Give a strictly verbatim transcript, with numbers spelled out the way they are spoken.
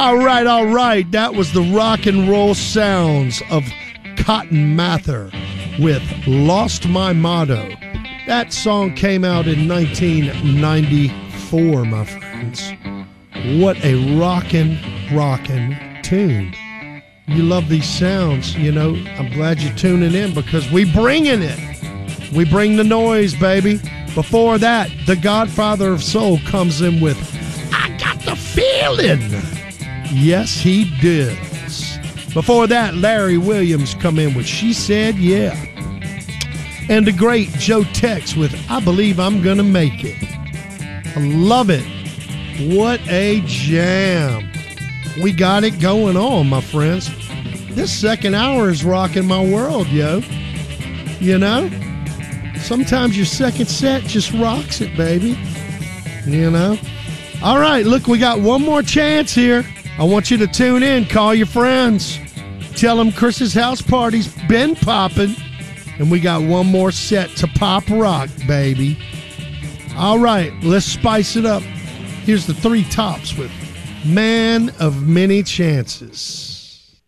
All right, all right. That was the rock and roll sounds of Cotton Mather with Lost My Motto. That song came out in nineteen ninety-four, my friends. What a rockin', rockin' tune. You love these sounds, you know. I'm glad you're tuning in because we bringing it. We bring the noise, baby. Before that, the Godfather of Soul comes in with I Got the Feeling. Yes, he does. Before that, Larry Williams come in with She Said Yeah. And the great Joe Tex with I Believe I'm Gonna Make It. I love it. What a jam. We got it going on, my friends. This second hour is rocking my world, yo. You know? Sometimes your second set just rocks it, baby. You know? All right, look, we got one more chance here. I want you to tune in. Call your friends. Tell them Chris's house party's been popping. And we got one more set to pop rock, baby. All right, let's spice it up. Here's the Three Tops with Man of Many Chances.